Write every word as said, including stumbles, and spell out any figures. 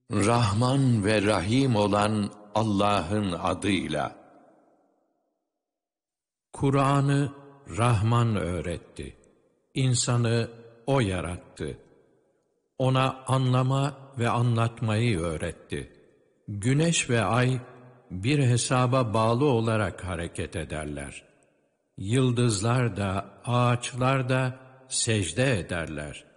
Rahman ve Rahim olan Allah'ın adıyla. Kur'an'ı Rahman öğretti. İnsanı O yarattı. Ona anlama ve anlatmayı öğretti. Güneş ve ay bir hesaba bağlı olarak hareket ederler. Yıldızlar da, ağaçlar da secde ederler.